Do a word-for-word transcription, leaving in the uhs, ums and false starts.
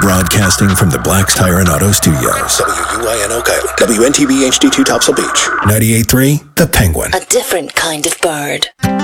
Broadcasting from the Black's Tire and Auto Studios. W U I N O Kylie. W N T B H D two Topsail Beach. ninety-eight point three, The Penguin. A different kind of bird.